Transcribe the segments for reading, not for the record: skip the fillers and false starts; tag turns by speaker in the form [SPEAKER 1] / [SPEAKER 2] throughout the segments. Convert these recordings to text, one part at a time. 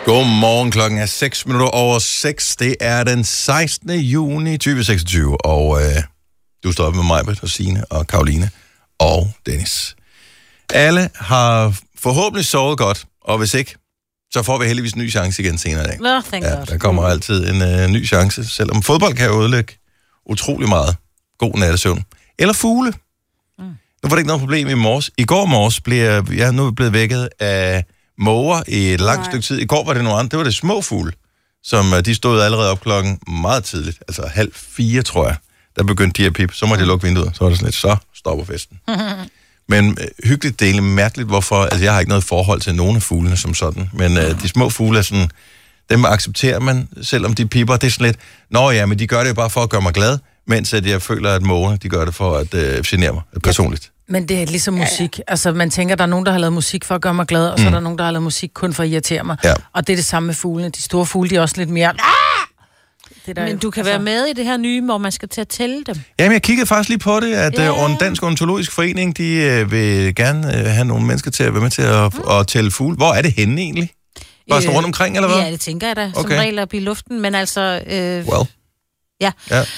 [SPEAKER 1] Godmorgen, klokken er 6:06. Det er den 16. juni 2026, og du står op med mig, og Signe og Karoline og Dennis. Alle har forhåbentlig sovet godt, og hvis ikke, så får vi heldigvis en ny chance igen senere i dag. Der kommer altid en ny chance, selvom fodbold kan jo ødelægge utrolig meget god nattesøvn. Eller fugle. Nu var det ikke noget problem i morges. I går morges blev jeg nu blevet vækket af måger i et langt stykke tid. I går var det noget andet. Det var det små fugle, som de stod allerede op klokken meget tidligt. Altså 3:30, tror jeg. Der begyndte de at pippe. Så må de lukke vinduet. Så var det sådan lidt, så stopper festen. Men hyggeligt, det er egentlig mærkeligt, hvorfor... Altså, jeg har ikke noget forhold til nogen af fuglene som sådan. Men de små fugle er sådan... Dem accepterer man, selvom de pipper. Det er sådan lidt... Nå ja, men de gør det jo bare for at gøre mig glad. Mens at jeg føler, at mågerne, de gør det for at genere mig personligt.
[SPEAKER 2] Men det er ligesom musik. Altså, man tænker, der er nogen, der har lavet musik for at gøre mig glad, og så er der nogen, der har lavet musik kun for at irritere mig. Ja. Og det er det samme med fuglene. De store fugle, de er også lidt mere...
[SPEAKER 3] Men du kan være med i det her nye, hvor man skal til at tælle dem.
[SPEAKER 1] Jamen, jeg kiggede faktisk lige på det, at Dansk Ornitologisk Forening, de vil gerne have nogle mennesker til at være med til at tælle fugle. Hvor er det henne egentlig? Bare sådan rundt omkring, eller hvad?
[SPEAKER 3] Ja, det tænker jeg da. Som regel op i luften, men altså... Ja.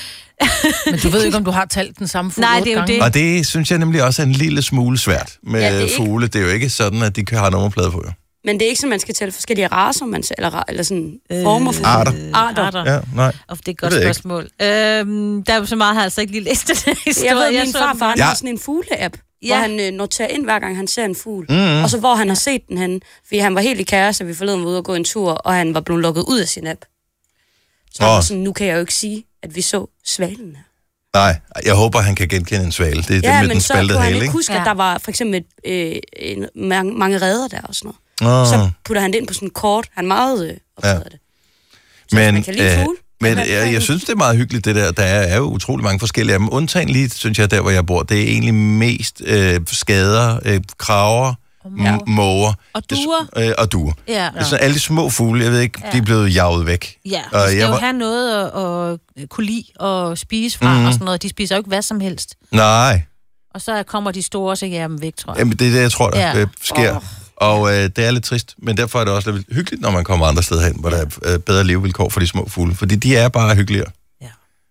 [SPEAKER 2] Men du ved ikke, om du har talt den samme fugle.
[SPEAKER 3] Nej, det er jo det.
[SPEAKER 1] Og det synes jeg nemlig også er en lille smule svært med fugle. Det er jo ikke sådan, at de kan have nummerplade på, jo.
[SPEAKER 4] Men det er ikke sådan, man skal tælle forskellige racer, eller sådan former for
[SPEAKER 1] arter. Ja, nej.
[SPEAKER 3] Det er et godt spørgsmål. Der er jo så meget, har jeg altså ikke lige læst det.
[SPEAKER 4] Jeg ved, min farfar har sådan en fugle-app, hvor han noterer ind, hver gang han ser en fugl. Og så hvor han har set den henne. Fordi han var helt i kaos, og vi forleden var ude og gå en tur, og han var blevet lukket ud af sin app. Så han var sådan, nu kan jeg jo ikke sige, at vi så svalen her.
[SPEAKER 1] Nej, jeg håber, han kan genkende en svale. Det er det med den spaltede hale, ikke? Ja, men så kunne han ikke
[SPEAKER 4] huske, at der var for eksempel mange reder der og sådan noget. Så putter han det ind på sådan et kort. Han er meget optaget af det. Så
[SPEAKER 1] men,
[SPEAKER 4] man kan lide fugle.
[SPEAKER 1] Men jeg synes, det er meget hyggeligt, det der. Der er jo utrolig mange forskellige af dem. Undtagen lige, synes jeg, der hvor jeg bor, det er egentlig mest skader, kraver, måger.
[SPEAKER 3] Og duer.
[SPEAKER 1] Og duer.
[SPEAKER 3] Ja.
[SPEAKER 1] Så alle de små fugle, jeg ved ikke, de er blevet jaget væk.
[SPEAKER 3] Ja, de skal jo have noget at kunne lide og spise fra og sådan noget. De spiser jo ikke hvad som helst.
[SPEAKER 1] Nej.
[SPEAKER 3] Og så kommer de store også hjem væk, tror jeg.
[SPEAKER 1] Jamen, det er det, jeg tror, der sker. Og det er lidt trist, men derfor er det også lidt hyggeligt, når man kommer andre steder hen, hvor der er bedre levevilkår for de små fugle. Fordi de er bare hyggeligere. Ja.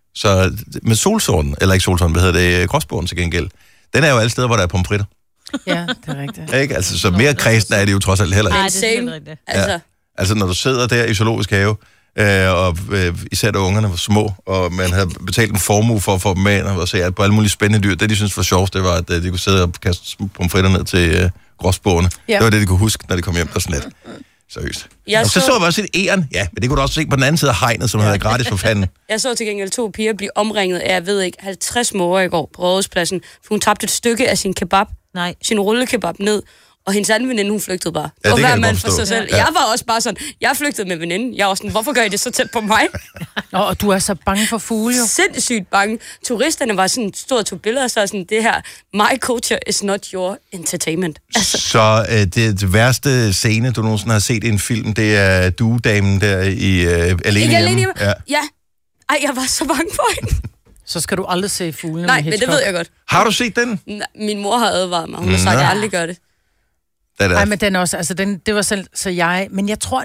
[SPEAKER 1] Så med solsorten, eller ikke solsorten, hvad hedder det, gråsbogen til gengæld, den er jo alle steder, hvor der er pomfritter.
[SPEAKER 2] Ja, det er rigtigt.
[SPEAKER 1] Ikke? Altså, så mere kredsen er det jo trods alt heller ikke.
[SPEAKER 3] Nej, det er rigtigt.
[SPEAKER 1] Altså, når du sidder der i zoologisk have, og især da ungerne var små, og man havde betalt en formue for at få dem med, og se på alle mulige spændende dyr. Det, de synes var sjovt, det var, at de kunne sidde og kaste pomfritter ned til gråsbogerne. Ja. Det var det, de kunne huske, når de kom hjem på sådan lidt. Seriøst. Så vi også et æren. Ja, men det kunne du også se på den anden side af hegnet, som havde været gratis for fanden.
[SPEAKER 4] Jeg så til gengæld 2 piger blive omringet af, jeg ved ikke, 50 måger i går på Rådhuspladsen, for hun tabte et stykke af sin kebab, sin rullekebab ned, og hendes anden veninde, hun flygtede bare.
[SPEAKER 1] Ja,
[SPEAKER 4] og hver mand for sig selv. Ja. Jeg var også bare sådan, jeg flygtede med veninden. Jeg var sådan, hvorfor gør I det så tæt på mig?
[SPEAKER 2] Og du er så bange for fugle, jo.
[SPEAKER 4] Sindssygt bange. Turisterne var sådan, stod og tog billeder, og så sådan, det her, my culture is not your entertainment.
[SPEAKER 1] Altså. Så det værste scene, du nogensinde har set i en film, det er duedamen der i Alene Hjemme.
[SPEAKER 4] Ja. Ej, jeg var så bange for hende.
[SPEAKER 2] Så skal du aldrig se fuglene.
[SPEAKER 4] Nej, men det ved jeg godt.
[SPEAKER 1] Har du set den?
[SPEAKER 4] Min mor har advaret mig. Hun har sagt, at jeg aldrig gør det.
[SPEAKER 2] Nej, men den også, altså det var så jeg, men jeg tror,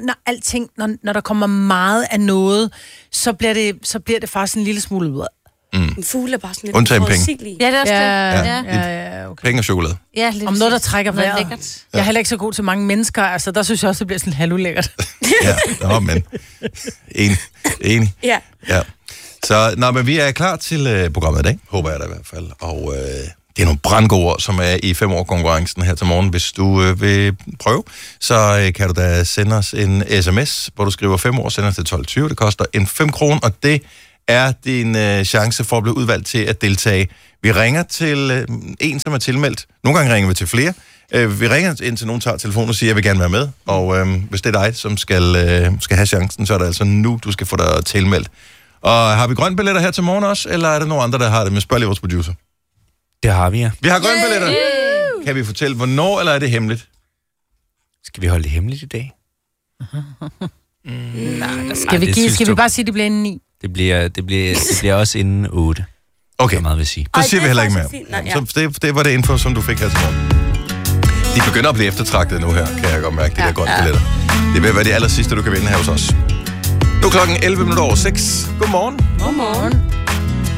[SPEAKER 2] når der kommer meget af noget, så bliver det faktisk en lille smule ud.
[SPEAKER 4] En fugle er bare sådan lidt
[SPEAKER 1] undtagen penge.
[SPEAKER 3] Ja, det er også det.
[SPEAKER 2] Ja, okay.
[SPEAKER 1] Penge og chokolade.
[SPEAKER 3] Ja,
[SPEAKER 2] om noget, der trækker vejret. Jeg er heller ikke så god til mange mennesker, altså der synes jeg også, det bliver sådan halvulækkert.
[SPEAKER 1] Men enig. Ja. Så, men vi er klar til programmet i dag, håber jeg da i hvert fald, og det er nogle brandgode ord, som er i 5-år-konkurrencen her til morgen. Hvis du vil prøve, så kan du da sende os en sms, hvor du skriver 5 år, sender til 12.20. Det koster en 5 kroner, og det er din chance for at blive udvalgt til at deltage. Vi ringer til en, som er tilmeldt. Nogle gange ringer vi til flere. Vi ringer ind til nogen, tager telefonen og siger, jeg vil gerne være med. Og hvis det er dig, som skal have chancen, så er det altså nu, du skal få dig tilmeldt. Og har vi grønne billetter her til morgen også, eller er der nogen andre, der har det? Men spørg lige vores producer.
[SPEAKER 5] Det har vi, ja.
[SPEAKER 1] Vi har grønne billetter. Kan vi fortælle, hvornår, eller er det hemmeligt?
[SPEAKER 5] Skal vi holde det hemmeligt i dag?
[SPEAKER 2] Skal vi bare sige, at det bliver inden 9?
[SPEAKER 5] Det bliver også inden 8.
[SPEAKER 1] Okay.
[SPEAKER 5] Så meget vil sige.
[SPEAKER 1] Så siger vi heller ikke mere. Så det var det info, som du fik her til morgen. De begynder at blive eftertragtet nu her, kan jeg godt mærke, de der grønne billetter. Det vil være det aller sidste, du kan vinde her hos os. Nu er klokken 11:11. Godmorgen.
[SPEAKER 2] Godmorgen.